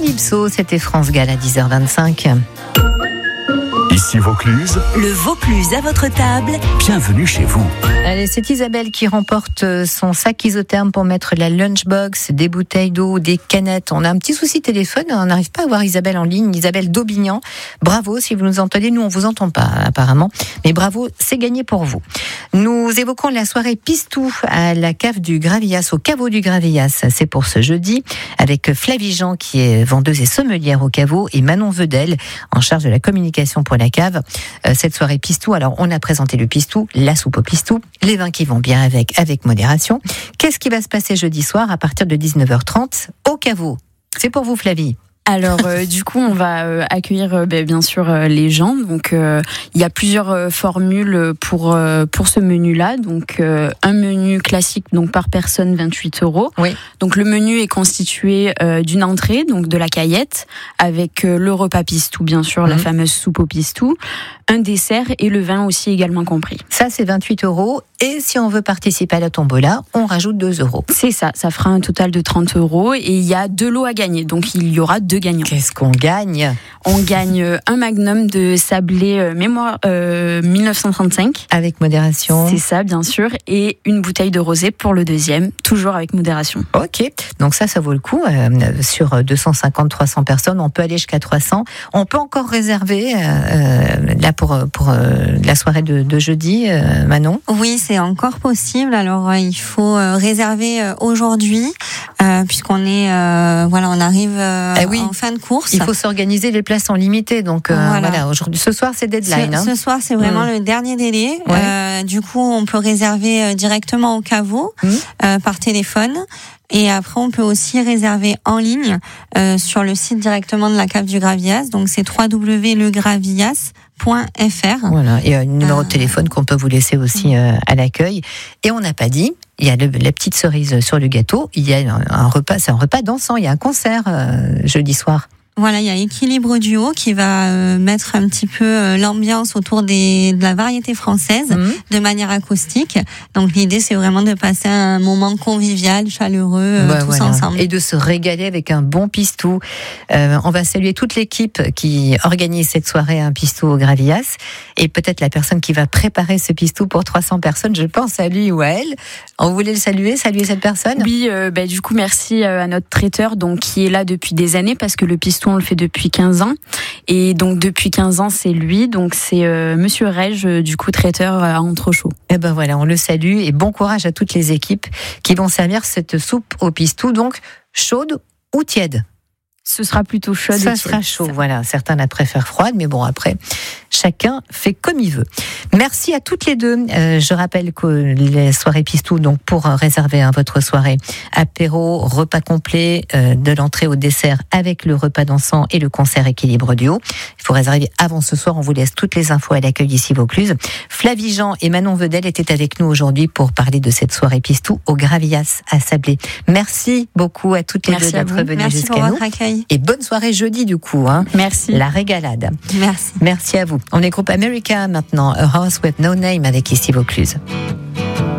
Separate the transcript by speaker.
Speaker 1: Calypso, c'était France Gall à 10h25.
Speaker 2: Ici Vaucluse.
Speaker 3: Le Vaucluse à votre table.
Speaker 2: Bienvenue chez vous.
Speaker 1: Allez, c'est Isabelle qui remporte son sac isotherme pour mettre la lunchbox, des bouteilles d'eau, des canettes. On a un petit souci téléphone, on n'arrive pas à voir Isabelle en ligne. Isabelle d'Aubignan, bravo si vous nous entendez. Nous, on vous entend pas apparemment, mais bravo, c'est gagné pour vous. Nous évoquons la soirée Pistou à la cave du Gravillas, au caveau du Gravillas. C'est pour ce jeudi, avec Flavie Jean qui est vendeuse et sommelière au caveau, et Manon Vedel en charge de la communication pour la cave. Cette soirée Pistou, alors on a présenté le Pistou, la soupe au Pistou, les vins qui vont bien avec modération. Qu'est-ce qui va se passer jeudi soir à partir de 19h30 au caveau? C'est pour vous, Flavie.
Speaker 4: Alors du coup on va accueillir bien sûr les gens, donc il y a plusieurs formules pour ce menu là, donc un menu classique donc par personne 28 €.
Speaker 1: Oui.
Speaker 4: Donc le menu est constitué d'une entrée, donc de la caillette avec le repas Pistou bien sûr, la fameuse soupe au Pistou, un dessert et le vin aussi également compris.
Speaker 1: Ça c'est 28 €, et si on veut participer à la tombola, on rajoute 2 €.
Speaker 4: C'est ça fera un total de 30 € et il y a 2 lots à gagner, donc il y aura 2 gagnants.
Speaker 1: Qu'est-ce qu'on gagne?
Speaker 4: On gagne un magnum de sablé mémoire 1935.
Speaker 1: Avec modération.
Speaker 4: C'est ça, bien sûr. Et une bouteille de rosé pour le deuxième, toujours avec modération.
Speaker 1: Ok, donc ça vaut le coup. Sur 250-300 personnes, on peut aller jusqu'à 300. On peut encore réserver là pour la soirée de jeudi, Manon?
Speaker 5: Oui, c'est encore possible. Alors, il faut réserver aujourd'hui, puisqu'on est, on arrive en fin de course.
Speaker 1: Il faut s'organiser, les places sont limitées, donc voilà. Aujourd'hui, ce soir, c'est deadline.
Speaker 5: Ce soir, c'est vraiment le dernier délai.
Speaker 1: Ouais.
Speaker 5: Du coup, on peut réserver directement au caveau par téléphone. Et après, on peut aussi réserver en ligne sur le site directement de la cave du Gravillas. Donc, c'est www.legravillas.fr.
Speaker 1: Voilà, et un numéro de téléphone qu'on peut vous laisser aussi à l'accueil. Et on n'a pas dit, il y a la petite cerise sur le gâteau, il y a un repas, c'est un repas dansant, il y a un concert jeudi soir.
Speaker 5: Voilà, il y a Équilibre Duo qui va mettre un petit peu l'ambiance autour de la variété française de manière acoustique. Donc l'idée, c'est vraiment de passer un moment convivial, chaleureux, tous ensemble.
Speaker 1: Et de se régaler avec un bon pistou. On va saluer toute l'équipe qui organise cette soirée, un pistou au Gravillas. Et peut-être la personne qui va préparer ce pistou pour 300 personnes, je pense à lui ou à elle. On voulait le saluer cette personne?
Speaker 4: Oui, du coup, merci à notre traiteur donc, qui est là depuis des années, parce que le pistou, on le fait depuis 15 ans. Et donc, depuis 15 ans, c'est lui. Donc, c'est Monsieur Reg, du coup, traiteur à Entrechaux.
Speaker 1: Et ben voilà, on le salue. Et bon courage à toutes les équipes qui vont servir cette soupe au pistou. Donc, chaude ou tiède?
Speaker 4: Ce sera plutôt chaud.
Speaker 1: Ça sera chaud, voilà. Certains la préfèrent froide, mais bon, après, chacun fait comme il veut. Merci à toutes les deux. Je rappelle que les soirées Pistou, donc pour réserver votre soirée, apéro, repas complet, de l'entrée au dessert avec le repas dansant et le concert Équilibre Duo. Il faut réserver avant ce soir. On vous laisse toutes les infos à l'accueil ici Vaucluse. Flavie Jean et Manon Vedel étaient avec nous aujourd'hui pour parler de cette soirée Pistou au Gravillas à Sablé. Merci beaucoup à toutes les deux d'être venues jusqu'à nous. Et bonne soirée jeudi du coup.
Speaker 4: Merci.
Speaker 1: La régalade.
Speaker 5: Merci.
Speaker 1: Merci à vous. On est groupe America maintenant. A House with No Name avec ici Vaucluse.